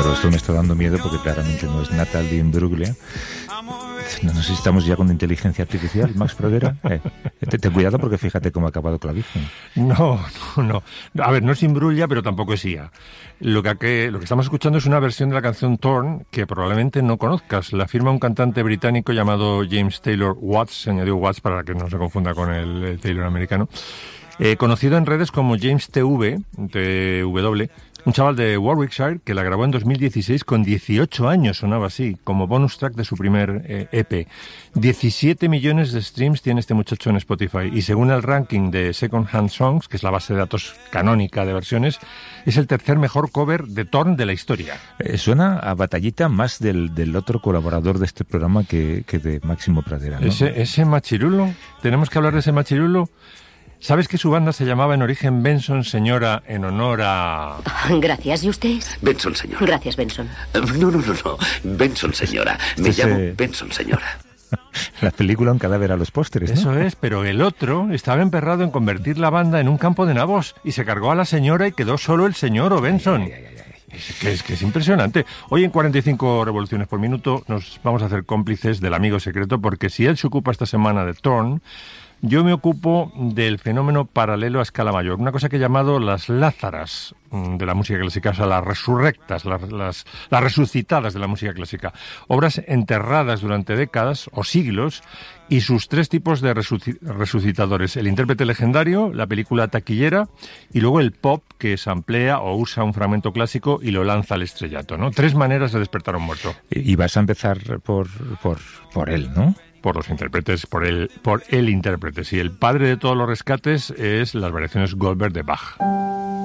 Claro, esto me está dando miedo porque claramente no es Natalie Imbruglia. No sé si estamos ya con inteligencia artificial, Max Pradera. Ten cuidado porque fíjate cómo ha acabado Clavijo. No. A ver, no es Imbruglia, pero tampoco es IA. Lo que estamos escuchando es una versión de la canción Torn que probablemente no conozcas. La firma un cantante británico llamado James Taylor Watts, se añadió Watts para que no se confunda con el Taylor americano. Conocido en redes como James TW, un chaval de Warwickshire que la grabó en 2016 con 18 años, sonaba así, como bonus track de su primer EP. 17 millones de streams tiene este muchacho en Spotify y según el ranking de Second Hand Songs, que es la base de datos canónica de versiones, es el tercer mejor cover de Torn de la historia. Suena a batallita más del otro colaborador de este programa que de Máximo Pradera, ¿no? Ese machirulo, tenemos que hablar de ese machirulo. ¿Sabes que su banda se llamaba en origen Benson Señora en honor a...? Gracias, ¿y usted es? Benson Señora. Gracias, Benson. No. Benson Señora. Me llamo Benson Señora. La película Un cadáver a los pósteres, ¿no? Eso es, pero el otro estaba emperrado en convertir la banda en un campo de nabos y se cargó a la señora y quedó solo el señor o Benson. Es que es impresionante. Hoy en 45 revoluciones por minuto nos vamos a hacer cómplices del amigo secreto porque si él se ocupa esta semana de Torn, yo me ocupo del fenómeno paralelo a escala mayor, una cosa que he llamado las lázaras de la música clásica, o sea, las resurrectas, las resucitadas de la música clásica. Obras enterradas durante décadas o siglos y sus tres tipos de resucitadores. El intérprete legendario, la película taquillera y luego el pop que samplea o usa un fragmento clásico y lo lanza al estrellato, ¿no? Tres maneras de despertar a un muerto. Y vas a empezar por él, ¿no? Por los intérpretes, por el intérprete. Sí, el padre de todos los rescates es las variaciones Goldberg de Bach.